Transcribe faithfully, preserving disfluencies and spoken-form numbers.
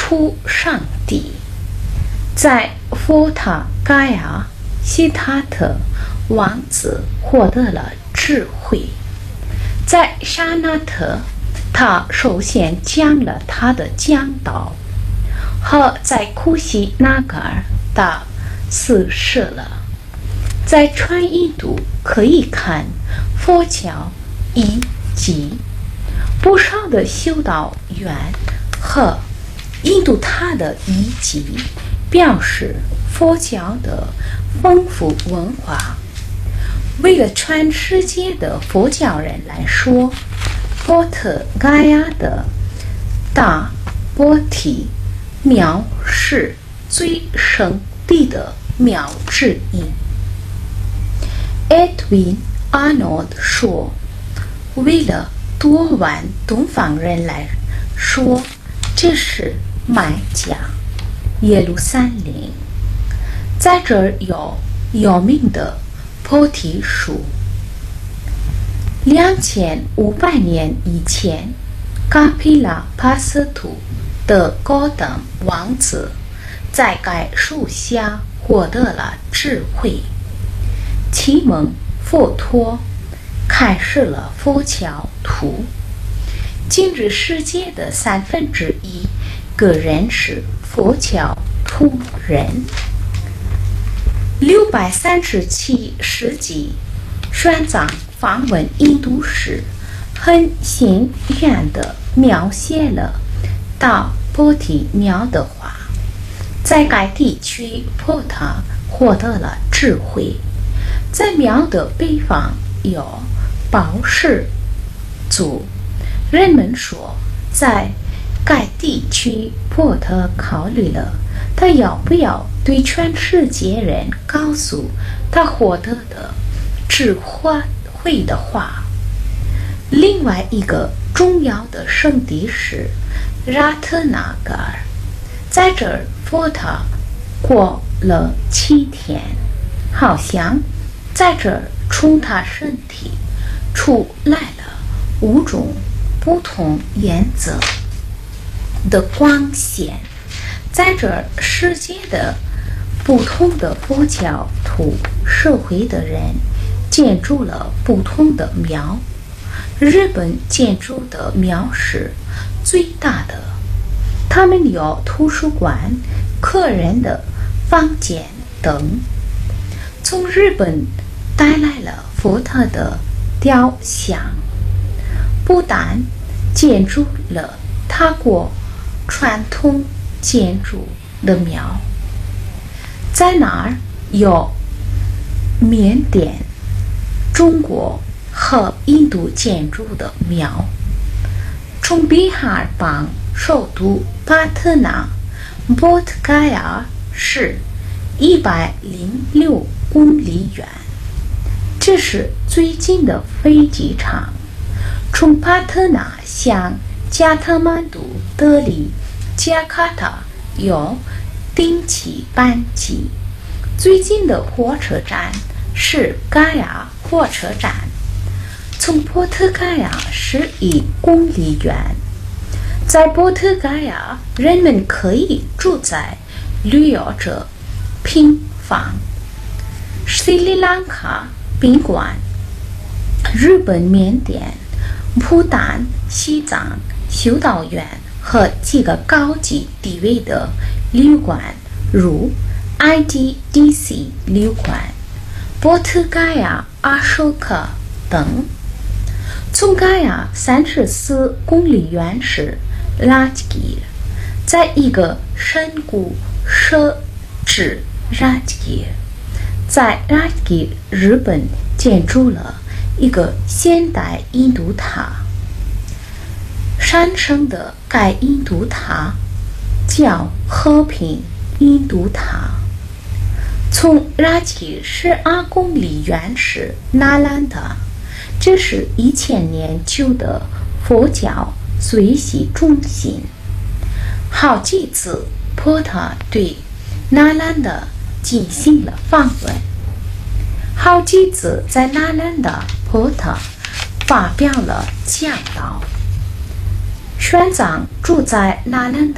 出上帝。在佛塔盖亚，希塔特王子获得了智慧。在沙纳特，他首先讲了他的讲道，和在库西纳嘎尔，他死世了。在川印度可以看佛教遗迹，不少的修道院和印度塔的遗迹表示佛教的丰富文化。为了全世界的佛教人来说，波特盖亚的大波提庙是最圣地的庙之一。Edwin Arnold 说，为了多万东方人来说，这是麦加耶路撒冷。在这儿有有名的菩提树。两千五百年以前，卡皮拉帕斯图的高等王子在该树下获得了智慧，启蒙佛陀，开始了佛教徒。今日世界的三分之一个人是佛教徒人。六百三十七世纪，玄奘访问印度时，很幸运地描写了大波提庙的话。在该地区，菩萨获得了智慧。在庙的北方有宝石族，人们说，在该地区，菩萨考虑了他要不要对全世界人告诉他获得的智慧的话。另外一个重要的圣地是拉特纳嘎尔，在这儿佛塔过了七天，好像在这儿从他身体出来了五种不同颜色的光线。在这儿世界的不同的佛教徒社会的人建筑了不同的庙。日本建筑的庙是最大的，他们有图书馆、客人的房间等。从日本带来了佛陀的雕像，不但建筑了他国传统建筑的庙，在那儿有缅甸、中国和印度建筑的庙。从比哈尔邦首都帕特纳波特盖亚是一百零六公里远，这是最近的飞机场。从帕特纳向加特曼都、德里、加卡塔有定期班机。最近的火车站是盖亚火车站，从波特盖亚十一公里远。在波特盖亚，人们可以住在旅游者平房、斯里兰卡宾馆、日本、缅甸、不丹、西藏修道院和几个高级地位的旅馆，如 I D D C 旅馆、波特盖亚阿舍克等。从盖亚三十四公里远是拉吉吉，在一个深谷设置拉吉吉。在拉吉吉，日本建筑了一个现代印度塔。山上的该印度塔叫和平印度塔。从拉吉十二公里远是纳兰达，这是一千年旧的佛教学习中心。好几次，菩萨对纳兰达进行了访问。好几次在纳兰达，菩萨发表了讲道。玄奘住在纳兰达